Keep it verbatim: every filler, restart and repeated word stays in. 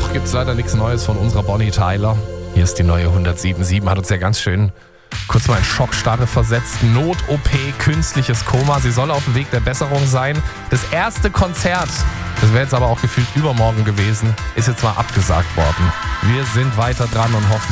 Mittwoch gibt es leider nichts Neues von unserer Bonnie Tyler. Hier ist die neue hundertsieben Komma sieben, hat uns ja ganz schön kurz mal in Schockstarre versetzt. Not-O P, künstliches Koma. Sie soll auf dem Weg der Besserung sein. Das erste Konzert, das wäre jetzt aber auch gefühlt übermorgen gewesen, ist jetzt mal abgesagt worden. Wir sind weiter dran und hoffen,